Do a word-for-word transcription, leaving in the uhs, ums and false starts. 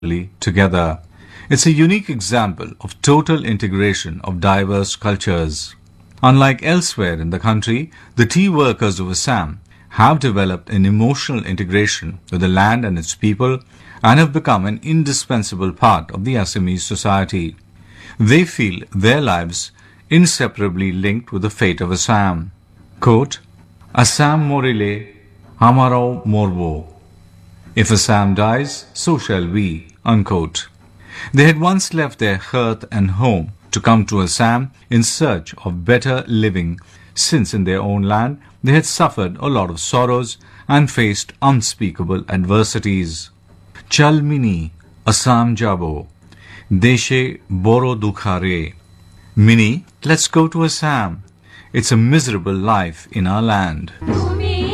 together. It's a unique example of total integration of diverse cultures. Unlike elsewhere in the country, the tea workers of Assam have developed an emotional integration with the land and its people and have become an indispensable part of the Assamese society. They feel their lives inseparably linked with the fate of Assam. Quote, Assam morile, Hamarao morbo. If Assam dies, so shall we. Unquote. They had once left their hearth and home to come to Assam in search of better living, since in their own land they had suffered a lot of sorrows and faced unspeakable adversities. Chal mini, Assam jabo, deshe boro dukhare. Mini, let's go to Assam. It's a miserable life in our land.